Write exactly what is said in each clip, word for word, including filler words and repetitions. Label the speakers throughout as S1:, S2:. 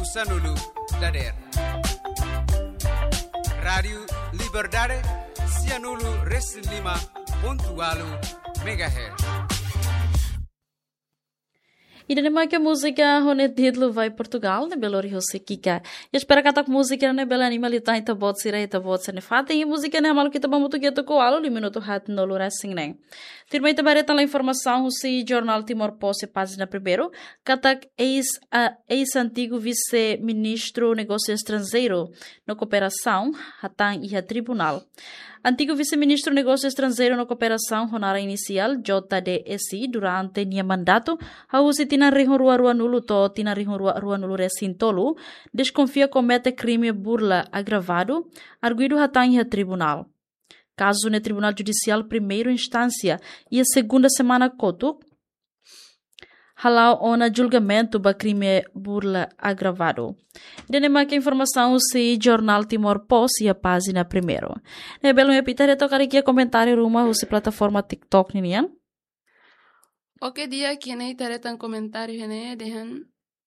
S1: Sanulu Dader. Radio Liberdade Cianulu Res lima pontualo megahertz.
S2: E daí que a música honet título vai Portugal, né, Belori José Kika. E espero que a música né bela animalita ita bot sira ita bot sene fata e música né malu kita bamutu geto ko alo li minuto hat no lura sing né. Tirmai tabareta la informação se jornal Timor Poste página primeiro, katak ex uh, ex antigo vice-ministro negócio estrangeiro no cooperação hatan e a tribunal. Antigo vice-ministro negócio estrangeiro na cooperação honara inicial J D S I durante nia mandato hausi tina rihon rua rua nulu to tina rihon rua rua nulu resintolu desconfia comete crime burla agravado arguido hatan ia tribunal. Caso no Tribunal Judicial primeira instância e a segunda semana coto halau ona julgamento ba crime burla agravado. Dene que informação se jornal Timor Poste e a página primeiro. Ne belo me pitare tocar aqui comentário ruma se plataforma TikTok nian.
S3: Oke dia kini taretan comentário hene dehan.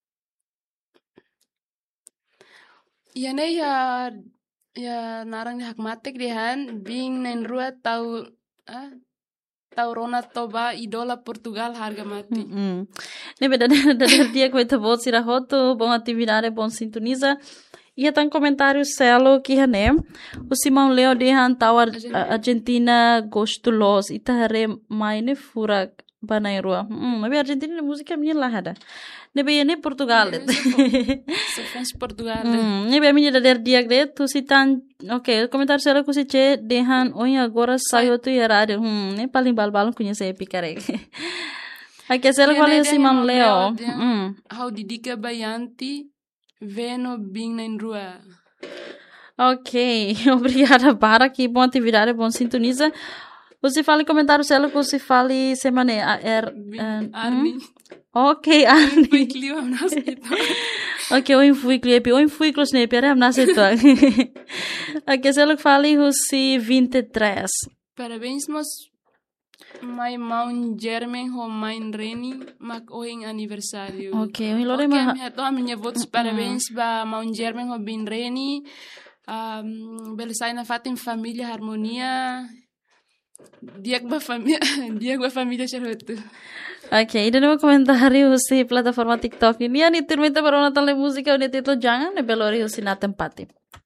S3: Yane ya ya narang di hakmatik dehan bing nen rua tau ah Taurona Toba idola Portugal harga mati.
S2: Mm -hmm. Ne beda da dia que vai voz ir a roto, bom atividade, bom sintoniza. E até um comentário celo que né, o Simão Leo de Antau Argentina gostulos e tahare mai ne fura banai rua. Hum, mas Argentina ne música minha lá hada. Ne be ne Portugal.
S3: Se faz Portugal.
S2: Hum, ne be minha da dia que tu se tan ok, comentário celo que se che dehan oi agora saiu tu horário. Hum, ne paling bal-bal conhecer picare. Aqui celo qual Simão Leo. Hum.
S3: How didika bayanti Veno bing na rua.
S2: Ok, obrigada para que boa atividade, bom sintoniza. Você fala em comentário celo que você fala semana er
S3: Arni.
S2: Ok, Arni.
S3: Fui clio am nasito.
S2: Ok, eu fui clio, eu fui clio sniper am nasito. Ok, celo que fala você vinte e três.
S3: Parabéns mos my Mount Germain ho mine Reni mak oing aniversário.
S2: Ok, eu lore
S3: ma.
S2: ma.
S3: Okay, to minha votos parabéns ba Mount Germain ho bin Reni. Um, belisay na fatin família harmonia. Dia ba família, dia ba família charuto.
S2: Ok, e no comentário se plataforma TikTok ini ani termita para nonton música o título jangan ne belori o sinatempati.